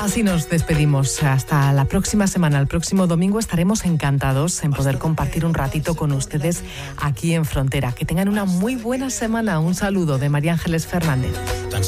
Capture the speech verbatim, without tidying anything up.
Así nos despedimos. Hasta la próxima semana. El próximo domingo estaremos encantados en poder compartir un ratito con ustedes aquí en Frontera. Que tengan una muy buena semana. Un saludo de María Ángeles Fernández.